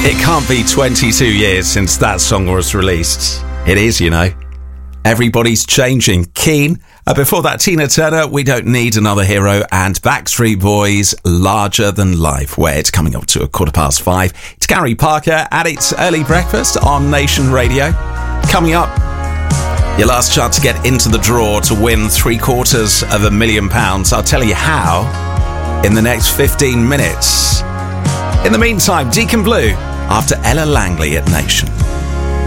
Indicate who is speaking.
Speaker 1: It can't be 22 years since that song was released. It is, you know. Everybody's changing. Keane. Before that, Tina Turner, We Don't Need Another Hero, and Backstreet Boys, Larger Than Life, where it's coming up to 5:15. It's Gary Parker at its early breakfast on Nation Radio. Coming up, your last chance to get into the draw to win £750,000. I'll tell you how in the next 15 minutes. In the meantime, Deacon Blue after Ella Langley at Nation.